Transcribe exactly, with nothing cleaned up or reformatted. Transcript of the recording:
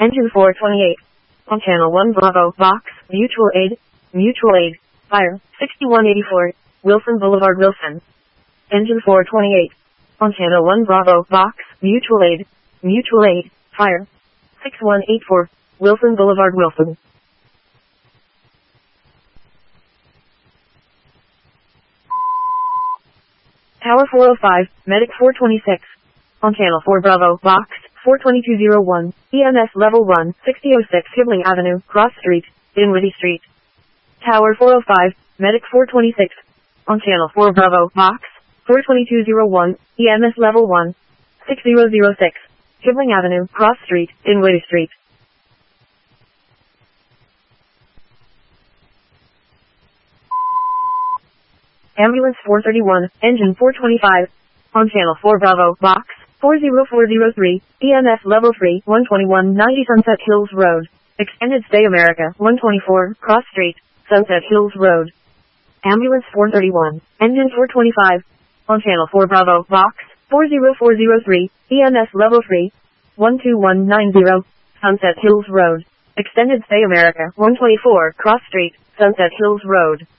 Engine four twenty-eight. On channel one Bravo, Vox, Mutual Aid, Mutual Aid, fire, sixty-one eighty-four, Wilson Boulevard, Wilson. Engine four twenty-eight. On channel one Bravo, Vox, Mutual Aid, Mutual Aid, fire, sixty-one eighty-four, Wilson Boulevard, Wilson. Tower four oh five, Medic four twenty-six. On channel four Bravo, Vox, four twenty-two oh one, E M S level one, sixty oh six Hibbling Avenue, Cross Street, Dinwiddie Street. Tower four oh five, Medic four twenty-six. On channel four Bravo, Vox, four twenty-two oh one, E M S level one, sixty oh six, Hibbling Avenue, Cross Street, Dinwiddie Street. Ambulance four thirty-one, Engine four twenty-five. On channel four Bravo, Vox, four oh four oh three, E M S level three, one twenty-one ninety Sunset Hills Road. Extended Stay America, one twenty-four, Cross Street, Sunset Hills Road. Ambulance four thirty-one, Engine four twenty-five. On channel four Bravo, Vox, four oh four oh three, E M S level three, one two one nine zero, Sunset Hills Road. Extended Stay America, one twenty-four, Cross Street, Sunset Hills Road.